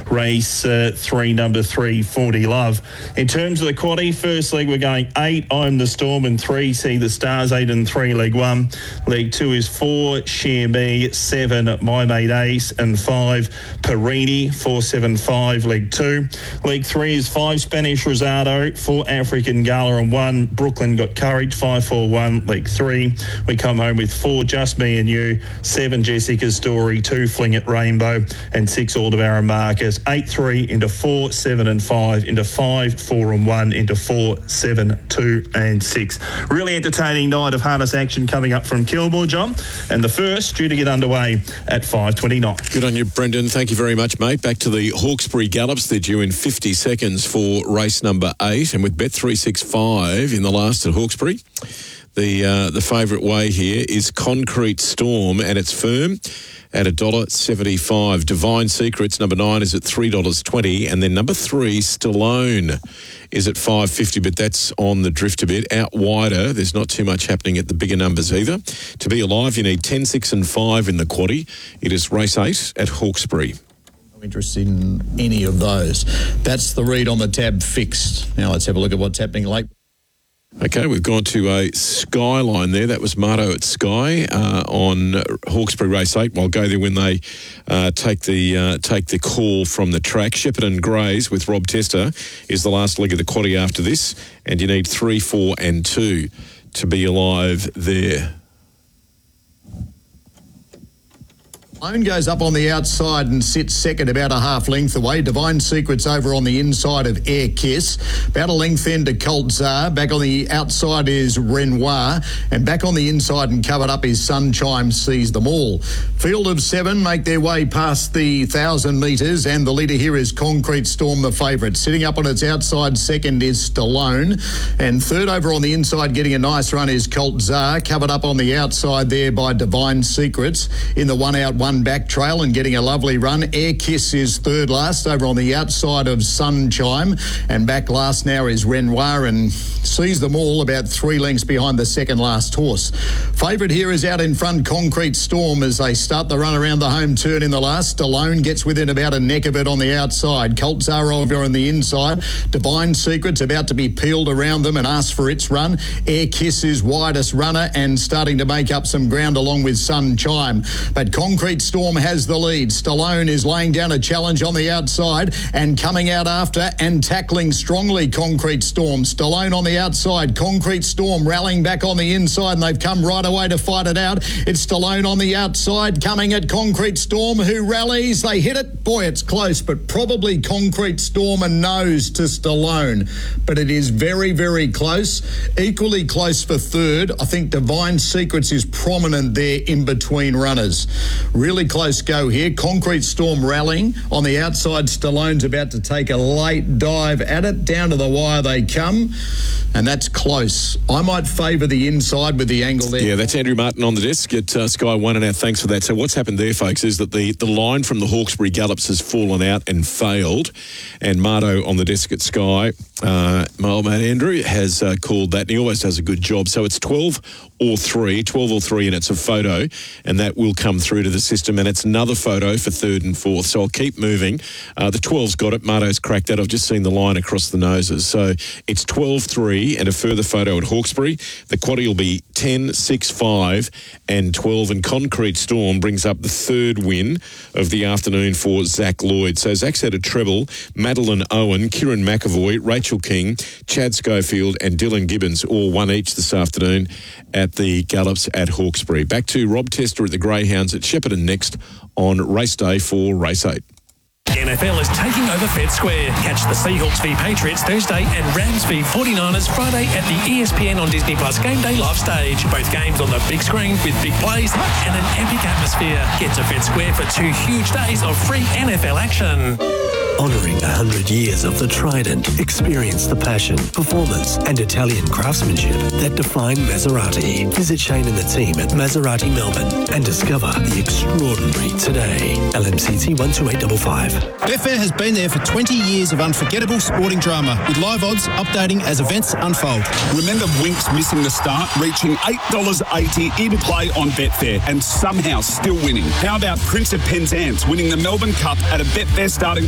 race 3, number 3, 40 Love. In terms of the quaddie, first leg we're going 8, I'm the Storm, and 3, See the Stars, 8 and 3, leg 1. Leg 2 is 4, Share Me, 7, My Mate Ace, and 5, Perini, 4, 7, 5, leg 2. Leg 3 is 5, Spanish Rosado, 4, African Gala, and 1, Brooklyn Got Courage, 5, 4, 1, leg 3. We come home with 4, Just Me and You, 7, Jessica's Story, 2, Fling It Rainbow, and 6, Aldebaran Marcus. 8, 3 into 4, 7 and 5 into 5, 4 and 1 into 4, 7, 2 and 6. Really entertaining night of harness action coming up from Kilmore, John, and the first due to get underway at 5:29. Good on you, Brendan. Thank you very much, mate. Back to the Hawkesbury Gallops. They're due in 50 seconds for race number 8, and with Bet365 in the last at Hawkesbury, the favourite way here is Concrete Storm, and it's firm at $1.75. Divine Secrets, number 9, is at $3.20, and then number 3, Stallone, is at $5.50, but that's on the drift a bit. Out wider, there's not too much happening at the bigger numbers either. To be alive, you need 10, 6 and 5 in the quaddie. It is race 8 at Hawkesbury. I'm interested in any of those. That's the read on the tab fixed. Now let's have a look at what's happening late. Okay, we've gone to a Skyline there. That was Marto at Sky on Hawkesbury race 8. I'll go there when they take the call from the track. Shepparton Greys with Rob Tester is the last leg of the quaddie after this, and you need 3, 4 and 2 to be alive there. Lone goes up on the outside and sits second about a half length away. Divine Secrets over on the inside of Air Kiss. About a length end to Colt Czar. Back on the outside is Renoir. And back on the inside and covered up is Sunchime Sees Them All. Field of 7 make their way past the 1,000 metres, and the leader here is Concrete Storm, the favourite. Sitting up on its outside second is Stallone. And third over on the inside getting a nice run is Colt Czar. Covered up on the outside there by Divine Secrets. In the 1 out, 1 back trail and getting a lovely run. Air Kiss is third last over on the outside of Sunchime, and back last now is Renoir, and Sees Them All about 3 lengths behind the second last horse. Favourite here is out in front, Concrete Storm, as they start the run around the home turn in the last. Stallone gets within about a neck of it on the outside. Colt Czar over on the inside. Divine Secrets about to be peeled around them and asked for its run. Air Kiss is widest runner and starting to make up some ground along with Sunchime, but Concrete Storm has the lead. Stallone is laying down a challenge on the outside and coming out after and tackling strongly Concrete Storm. Stallone on the outside. Concrete Storm rallying back on the inside, and they've come right away to fight it out. It's Stallone on the outside coming at Concrete Storm, who rallies. They hit it. Boy, it's close, but probably Concrete Storm a nose to Stallone. But it is very, very close. Equally close for third. I think Divine Secrets is prominent there in between runners. Really close go here. Concrete Storm rallying. On the outside, Stallone's about to take a late dive at it. Down to the wire they come, and that's close. I might favour the inside with the angle there. Yeah, that's Andrew Martin on the desk at Sky One, and our thanks for that. So what's happened there, folks, is that the line from the Hawkesbury Gallops has fallen out and failed, and Marto on the desk at Sky, my old mate Andrew, has called that, and he always does a good job. So it's 12 or 3, and it's a photo, and that will come through to the system, and it's another photo for third and fourth. So I'll keep moving. The 12's got it. Marto's cracked that. I've just seen the line across the noses. So it's 12-3 and a further photo at Hawkesbury. The quaddie will be 10, 6, 5 and 12, and Concrete Storm brings up the third win of the afternoon for Zach Lloyd. So Zach's had a treble. Madeline Owen, Kieran McAvoy, Rachel King, Chad Schofield and Dylan Gibbons all won each this afternoon at the Gallops at Hawkesbury. Back to Rob Tester at the Greyhounds at Shepparton next on race day for race 8. NFL is taking over Fed Square. Catch the Seahawks v Patriots Thursday and Rams v 49ers Friday at the ESPN on Disney Plus Game Day live stage. Both games on the big screen with big plays and an epic atmosphere. Get to Fed Square for 2 huge days of free NFL action. Honouring 100 years of the Trident, experience the passion, performance and Italian craftsmanship that define Maserati. Visit Shane and the team at Maserati Melbourne and discover the extraordinary today. LMCT 12855. Betfair has been there for 20 years of unforgettable sporting drama, with live odds updating as events unfold. Remember Winks missing the start, reaching $8.80 in play on Betfair and somehow still winning? How about Prince of Penzance winning the Melbourne Cup at a Betfair starting